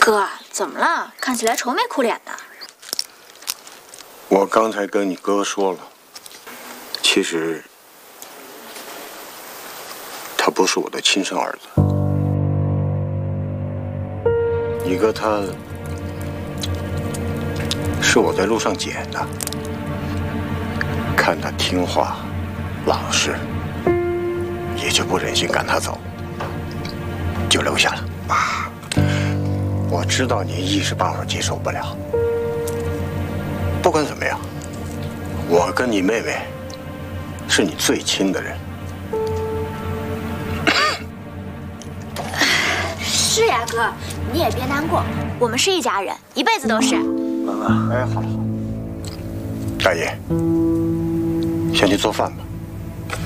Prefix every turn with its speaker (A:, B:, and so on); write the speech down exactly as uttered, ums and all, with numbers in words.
A: 哥，怎么了？看起来愁眉苦脸的。
B: 我刚才跟你哥说了，其实他不是我的亲生儿子。你哥他是我在路上捡的，看他听话、老实，也就不忍心赶他走，就留下了。我知道你一时半会儿接受不了。不管怎么样，我跟你妹妹是你最亲的人。
A: 是呀，哥，你也别难过，我们是一家人，一辈子都是。
B: 妈妈，哎，好了好了，大爷，先去做饭吧。